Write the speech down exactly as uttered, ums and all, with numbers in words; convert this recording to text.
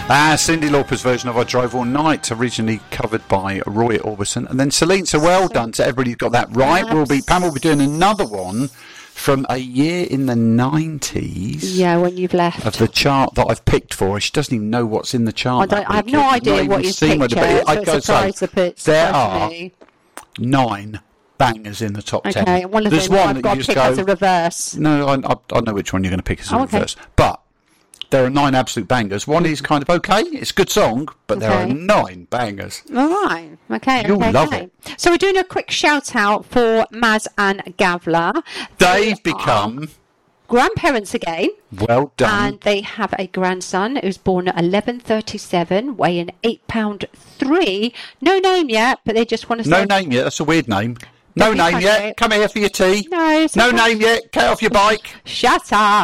Ah, Cyndi Lauper's version of I Drove All Night, originally covered by Roy Orbison. And then Celine, so well done to everybody who got that right. We'll be, Pam will be doing another one from a year in the nineties. Yeah, when you've left. Of the chart that I've picked for her. She doesn't even know what's in the chart. I, don't, I have no idea what you've picked, it, so it's surprise so, the there are nine bangers in the top okay, ten. Okay, one of There's them one I've got to pick go, as a reverse. No, I, I, I know which one you're going to pick as a oh, okay. reverse. But there are nine absolute bangers. One is kind of okay. It's a good song, but okay. there are nine bangers. All right. Okay. You'll okay, love okay. it. So we're doing a quick shout out for Maz and Gavla. They've become grandparents again. Well done. And they have a grandson who's born at eleven thirty-seven, weighing eight pound three. No name yet, but they just want to no say. No name yet. That's a weird name. No name yet. Come here for your tea. No. No name yet. Get off your bike. Shut up.